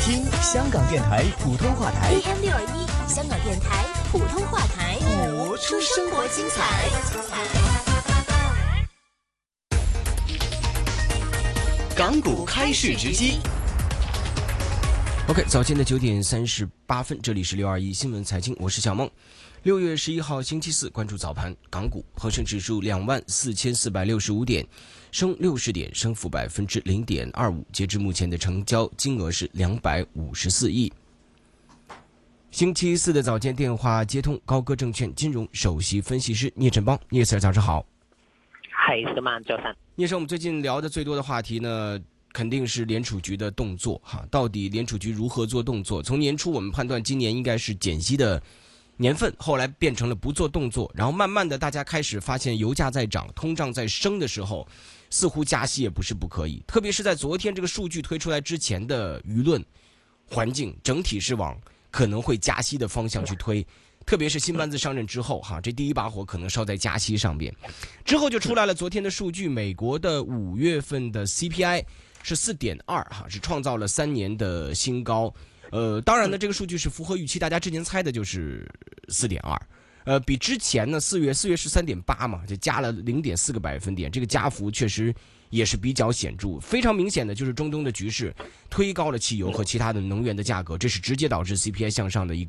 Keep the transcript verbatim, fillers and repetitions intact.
听香港电台普通话台 A M 六二一，香港电台普通话台， 活出生活精彩。港股开市直击。 OK， 早间的九点三十八分，这里是六二一新闻财经，我是小梦。六月十一号星期四，关注早盘，港股恒生指数两万四千四百六十五点，升六十点，升幅百分之零点二五。截至目前的成交金额是两百五十四亿。星期四的早间电话接通，高歌证券金融首席分析师聂振邦，聂 Sir 早上好。 係小曼早晨。 聂 Sir，我们最近聊的最多的话题呢，肯定是联储局的动作哈。到底联储局如何做动作？从年初我们判断今年应该是减息的年份，后来变成了不做动作，然后慢慢的大家开始发现油价在涨，通胀在升的时候，似乎加息也不是不可以。特别是在昨天这个数据推出来之前的舆论环境，整体是往可能会加息的方向去推。特别是新班子上任之后哈，这第一把火可能烧在加息上边。之后就出来了昨天的数据，美国的五月份的 C P I 是 四点二 哈，是创造了三年的新高。呃，当然呢，这个数据是符合预期，大家之前猜的就是 四点二， 呃，比之前呢四月四月是 三点八 嘛，就加了 零点四 个百分点，这个加幅确实也是比较显著。非常明显的就是中东的局势推高了汽油和其他的能源的价格，这是直接导致 C P I 向上的一